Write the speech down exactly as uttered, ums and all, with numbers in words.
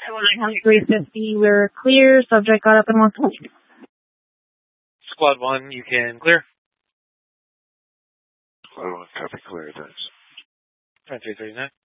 three fifty, we're clear. Subject got up and walked away. Squad one, you can clear. Squad one, copy clear, thanks. twenty-three thirty-nine.